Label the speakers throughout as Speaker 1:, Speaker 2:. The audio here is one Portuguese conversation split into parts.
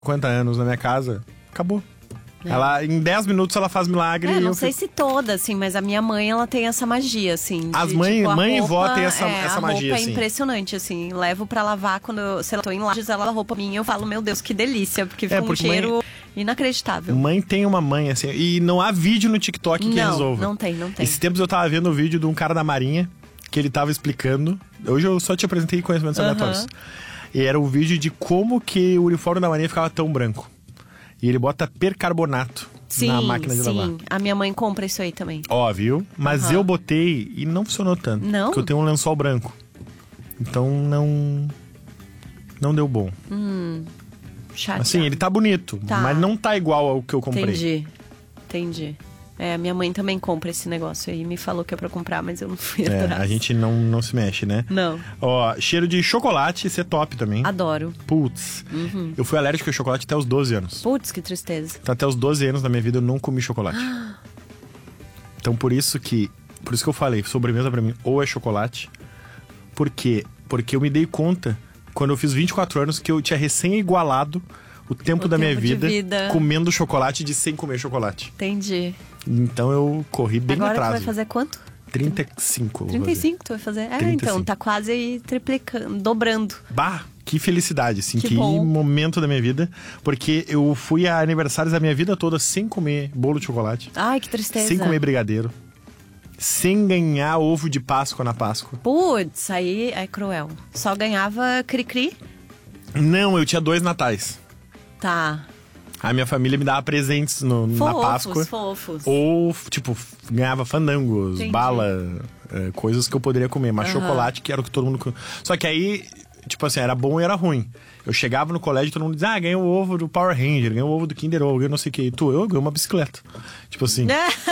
Speaker 1: 50 anos na minha casa, acabou. Ela, em 10 minutos ela faz milagre.
Speaker 2: Não sei se toda, assim, mas a minha mãe, ela tem essa magia, assim.
Speaker 1: As mãe e vó tem essa
Speaker 2: a
Speaker 1: magia,
Speaker 2: roupa
Speaker 1: assim.
Speaker 2: É impressionante, assim. Levo pra lavar quando, sei lá, tô em Lages, ela lava a roupa minha, eu falo, meu Deus, que delícia, porque fica um cheiro inacreditável.
Speaker 1: Mãe tem uma mãe, assim, e não há vídeo no TikTok que resolva.
Speaker 2: Não tem.
Speaker 1: Esses tempos eu tava vendo o vídeo de um cara da Marinha, que ele tava explicando. Hoje eu só te apresentei conhecimentos aleatórios. E era o vídeo de como que o uniforme da Marinha ficava tão branco. E ele bota percarbonato na máquina de lavar. Sim,
Speaker 2: a minha mãe compra isso aí também.
Speaker 1: Ó, viu? Mas eu botei e não funcionou tanto.
Speaker 2: Não?
Speaker 1: Porque eu tenho um lençol branco. Então não deu bom.
Speaker 2: Chato.
Speaker 1: Assim, ele tá bonito, mas não tá igual ao que eu comprei.
Speaker 2: Entendi. A minha mãe também compra esse negócio aí. Me falou que é pra comprar, mas eu não fui atrás.
Speaker 1: A gente não se mexe, né?
Speaker 2: Não.
Speaker 1: Ó, cheiro de chocolate, isso é top também.
Speaker 2: Adoro.
Speaker 1: Putz. Eu fui alérgico a chocolate até os 12 anos.
Speaker 2: Putz, que tristeza.
Speaker 1: Então, até os 12 anos da minha vida eu não comi chocolate. Então, por isso que eu falei, sobremesa pra mim ou é chocolate. Por quê? Porque eu me dei conta, quando eu fiz 24 anos, que eu tinha recém-igualado o tempo da minha vida comendo chocolate sem comer chocolate.
Speaker 2: Entendi.
Speaker 1: Então eu corri bem atrás.
Speaker 2: Agora tu vai fazer quanto?
Speaker 1: 35.
Speaker 2: 35 tu vai fazer? 35. Então, tá quase aí triplicando, dobrando.
Speaker 1: Bah, que felicidade, assim, que
Speaker 2: bom.
Speaker 1: momento da minha vida. Porque eu fui a aniversários da minha vida toda sem comer bolo de chocolate.
Speaker 2: Ai, que tristeza.
Speaker 1: Sem comer brigadeiro. Sem ganhar ovo de Páscoa na Páscoa.
Speaker 2: Putz, aí é cruel. Só ganhava cri-cri?
Speaker 1: Não, eu tinha 2 natais.
Speaker 2: Tá.
Speaker 1: A minha família me dava presentes na Páscoa.
Speaker 2: Fofos.
Speaker 1: Ou, tipo, ganhava fandangos, bala, coisas que eu poderia comer. Mas chocolate, que era o que todo mundo... Só que aí, tipo assim, era bom e era ruim. Eu chegava no colégio e todo mundo dizia, ganhei o ovo do Power Ranger, ganhei o ovo do Kinder Ovo, ganhei não sei o que. E eu ganhei uma bicicleta. Tipo assim...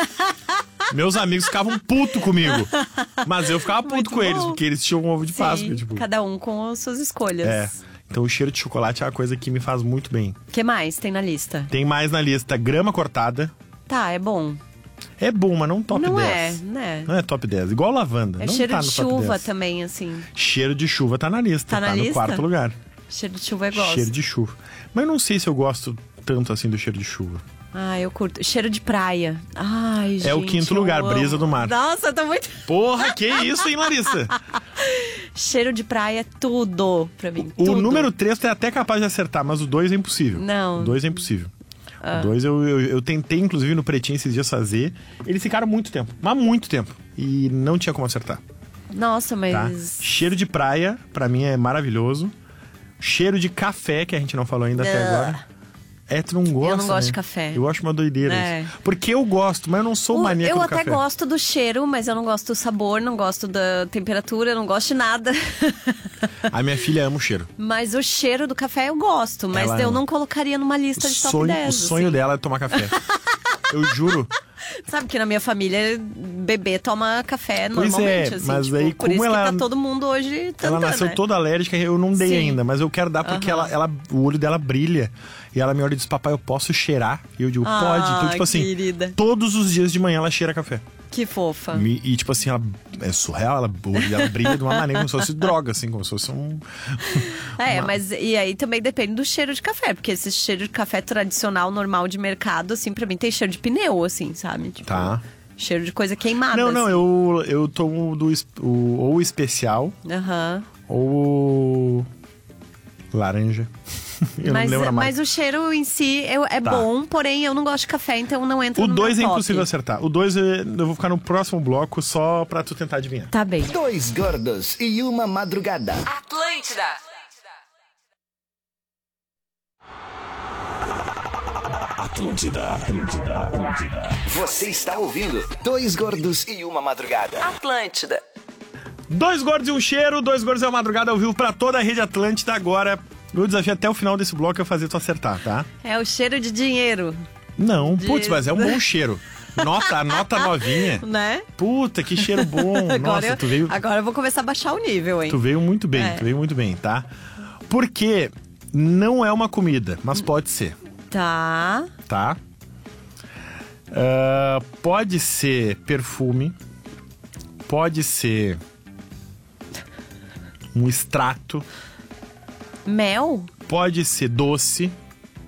Speaker 1: Meus amigos ficavam putos comigo. Mas eu ficava puto com eles, porque eles tinham um ovo de Páscoa. Tipo.
Speaker 2: Cada um com as suas escolhas.
Speaker 1: Então o cheiro de chocolate é uma coisa que me faz muito bem.
Speaker 2: O que mais tem na lista?
Speaker 1: Tem mais na lista. Grama cortada.
Speaker 2: Tá, é bom.
Speaker 1: É bom, mas não top 10.
Speaker 2: Não é, né?
Speaker 1: Não é top 10. Igual lavanda.
Speaker 2: É
Speaker 1: não
Speaker 2: cheiro
Speaker 1: tá
Speaker 2: de
Speaker 1: no top
Speaker 2: chuva
Speaker 1: 10.
Speaker 2: também, assim.
Speaker 1: Cheiro de chuva tá na lista.
Speaker 2: Tá na lista?
Speaker 1: No quarto lugar.
Speaker 2: Cheiro de chuva eu gosto.
Speaker 1: Cheiro de chuva. Mas eu não sei se eu gosto tanto assim do cheiro de chuva.
Speaker 2: Ah, eu curto. Cheiro de praia. Ai, gente.
Speaker 1: É o quinto lugar, brisa do mar.
Speaker 2: Nossa, tô muito...
Speaker 1: Porra, que isso, hein, Larissa?
Speaker 2: Cheiro de praia é tudo pra mim.
Speaker 1: O número 3 é até capaz de acertar, mas o 2 é impossível.
Speaker 2: Não.
Speaker 1: O 2 é impossível. O 2 eu tentei, inclusive, no Pretinho esses dias fazer. Eles ficaram muito tempo, mas muito tempo. E não tinha como acertar.
Speaker 2: Nossa, mas...
Speaker 1: Tá? Cheiro de praia, pra mim, é maravilhoso. Cheiro de café, que a gente não falou ainda até agora. Tu não gosta,
Speaker 2: Eu não gosto de café.
Speaker 1: Eu acho uma doideira isso. Porque eu gosto, mas eu não sou maníaco do café.
Speaker 2: Eu até gosto do cheiro, mas eu não gosto do sabor, não gosto da temperatura, eu não gosto de nada.
Speaker 1: A minha filha ama o cheiro.
Speaker 2: Mas o cheiro do café eu gosto, mas eu não colocaria numa lista de top 10.
Speaker 1: O sonho dela é tomar café. Eu juro.
Speaker 2: Sabe que na minha família, bebê toma café
Speaker 1: pois
Speaker 2: normalmente,
Speaker 1: assim. Mas aí,
Speaker 2: por isso que tá todo mundo hoje tentando,
Speaker 1: ela nasceu toda alérgica, eu não dei ainda, mas eu quero dar porque o olho dela brilha. E ela me olha e diz, papai, eu posso cheirar? E eu digo, pode. Então, tipo assim, todos os dias de manhã ela cheira café.
Speaker 2: Que fofa.
Speaker 1: E tipo assim, ela é surreal, o olho dela brilha de uma maneira como se fosse droga, assim, como se fosse um...
Speaker 2: mas e aí também depende do cheiro de café, porque esse cheiro de café tradicional, normal de mercado, assim, pra mim tem cheiro de pneu, assim, sabe? Tipo, cheiro de coisa queimada.
Speaker 1: Não, eu tomo ou o especial, ou laranja.
Speaker 2: Mas o cheiro em si é bom, porém eu não gosto de café, então não entra no
Speaker 1: O 2 é
Speaker 2: top.
Speaker 1: impossível acertar. O 2 eu vou ficar no próximo bloco só pra tu tentar adivinhar.
Speaker 2: Tá bem.
Speaker 3: 2 gordos e uma madrugada.
Speaker 4: Atlântida.
Speaker 3: Atlântida. Você está ouvindo 2 gordos e uma madrugada.
Speaker 4: Atlântida.
Speaker 1: 2 gordos e um cheiro, 2 gordos e uma madrugada ao vivo pra toda a rede Atlântida agora. Meu desafio até o final desse bloco é fazer tu acertar, tá?
Speaker 2: É o cheiro de dinheiro.
Speaker 1: Não, putz, mas é um bom cheiro. Nota novinha.
Speaker 2: Né?
Speaker 1: Puta, que cheiro bom. Nossa, tu veio...
Speaker 2: Agora eu vou começar a baixar o nível, hein?
Speaker 1: Tu veio muito bem, tá? Porque não é uma comida, mas pode ser.
Speaker 2: Tá.
Speaker 1: Tá? Pode ser perfume. Pode ser um extrato.
Speaker 2: Mel?
Speaker 1: Pode ser doce.